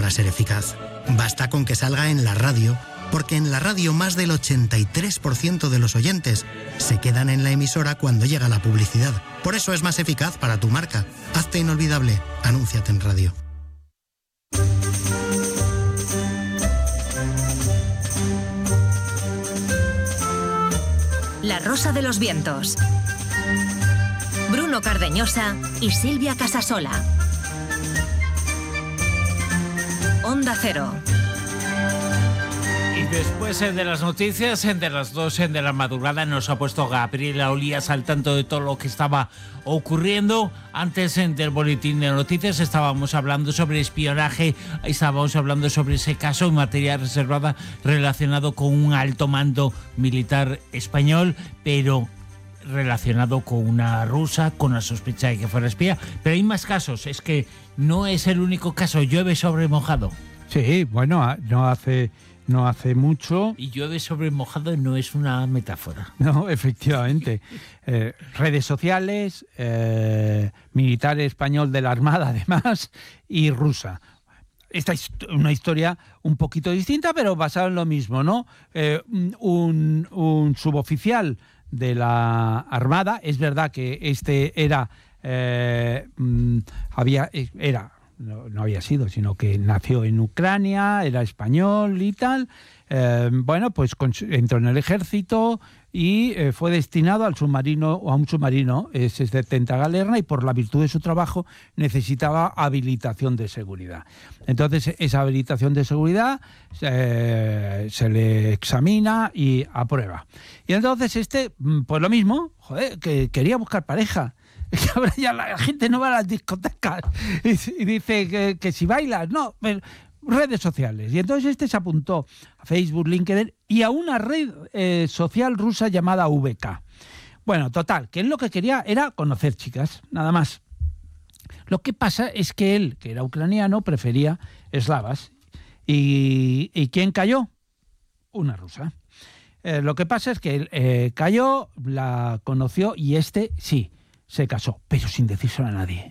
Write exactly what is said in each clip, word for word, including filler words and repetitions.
para ser eficaz. Basta con que salga en la radio, porque en la radio más del ochenta y tres por ciento de los oyentes se quedan en la emisora cuando llega la publicidad. Por eso es más eficaz para tu marca. Hazte inolvidable. Anúnciate en radio. La Rosa de los Vientos. Bruno Cardeñosa y Silvia Casasola. Onda Cero. Y después de las noticias, de las dos de la madrugada, nos ha puesto Gabriela Olías al tanto de todo lo que estaba ocurriendo. Antes del boletín de noticias estábamos hablando sobre espionaje, estábamos hablando sobre ese caso en materia reservada relacionado con un alto mando militar español, pero relacionado con una rusa, con la sospecha de que fuera espía. Pero hay más casos, es que no es el único caso. Llueve sobre mojado. Sí, bueno, no hace... No hace mucho. Y llueve sobre mojado no es una metáfora. No, efectivamente. Eh, redes sociales, eh, militar español de la Armada, además, y rusa. Esta es una historia un poquito distinta, pero basada en lo mismo, ¿no? Eh, un, un suboficial de la Armada, es verdad que este era, eh, había, era. No, no había sido, sino que nació en Ucrania, era español y tal. Eh, bueno, pues con, entró en el ejército y eh, fue destinado al submarino, o a un submarino, ese setenta Galerna, y por la virtud de su trabajo necesitaba habilitación de seguridad. Entonces, esa habilitación de seguridad eh, se le examina y aprueba. Y entonces este, pues lo mismo, joder, que quería buscar pareja. Que ahora ya la gente no va a las discotecas y, y dice que, que si bailas, no, pero redes sociales. Y entonces este se apuntó a Facebook, LinkedIn y a una red eh, social rusa llamada V K. Bueno, total, que él lo que quería era conocer chicas, nada más. Lo que pasa es que él, que era ucraniano, prefería eslavas. ¿Y, y quién cayó? Una rusa. Eh, lo que pasa es que él eh, cayó, la conoció y este sí, se casó, pero sin decírselo a nadie.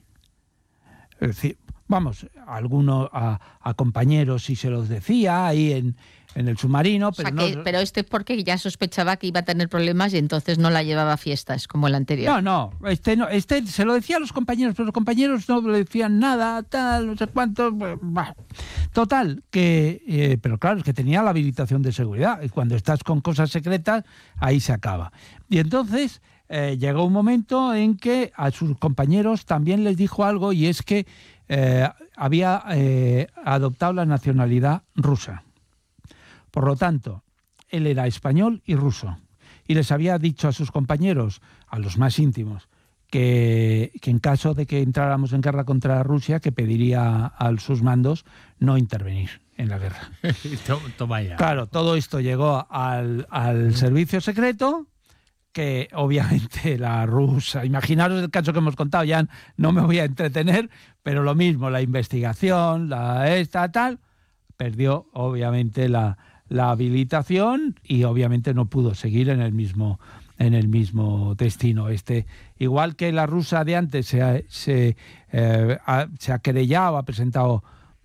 Es decir, vamos, a algunos, a, a compañeros sí se los decía ahí en, en el submarino, pero o sea que, no... Pero este es porque ya sospechaba que iba a tener problemas y entonces no la llevaba a fiestas, como el anterior. No, no, este, no, este se lo decía a los compañeros, pero los compañeros no le decían nada, tal, no sé cuánto... Bah. Total, que... Eh, pero claro, es que tenía la habilitación de seguridad, y cuando estás con cosas secretas, ahí se acaba. Y entonces... Eh, llegó un momento en que a sus compañeros también les dijo algo, y es que eh, había eh, adoptado la nacionalidad rusa. Por lo tanto, él era español y ruso. Y les había dicho a sus compañeros, a los más íntimos, que, que en caso de que entráramos en guerra contra Rusia, que pediría a sus mandos no intervenir en la guerra. Toma ya. Claro, todo esto llegó al, al servicio secreto, que obviamente la rusa, imaginaros el caso que hemos contado, ya no me voy a entretener, pero lo mismo, la investigación, la esta, tal, perdió obviamente la, la habilitación y obviamente no pudo seguir en el mismo, en el mismo destino. Este, igual que la rusa de antes se ha, se, eh, ha, se ha querellado, ha presentado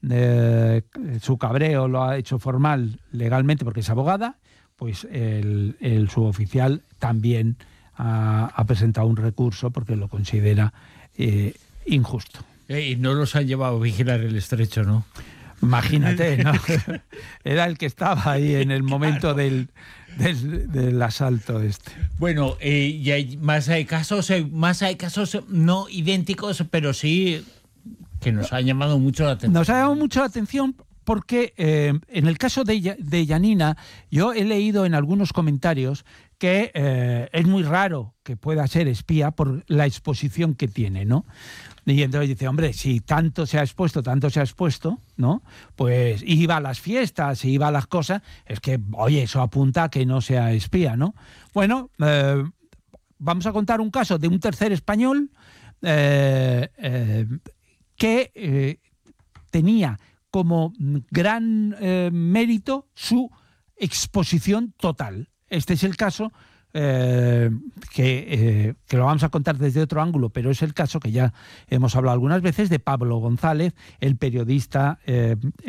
eh, su cabreo, lo ha hecho formal legalmente porque es abogada, pues el, el suboficial también ha, ha presentado un recurso porque lo considera eh, injusto. Y no los han llevado a vigilar el estrecho, ¿no? Imagínate, ¿no? Era el que estaba ahí en el momento del, del, del asalto este. Bueno, eh, y hay más hay casos, más hay casos no idénticos, pero sí que nos han llamado mucho la atención. Nos ha llamado mucho la atención porque eh, en el caso de, de Janina, yo he leído en algunos comentarios que eh, es muy raro que pueda ser espía por la exposición que tiene, ¿no? Y entonces dice, hombre, si tanto se ha expuesto, tanto se ha expuesto, ¿no? Pues iba a las fiestas, iba a las cosas, es que, oye, eso apunta a que no sea espía, ¿no? Bueno, eh, vamos a contar un caso de un tercer español eh, eh, que eh, tenía como gran eh, mérito su exposición total. Este es el caso eh, que, eh, que lo vamos a contar desde otro ángulo, pero es el caso que ya hemos hablado algunas veces de Pablo González, el periodista eh,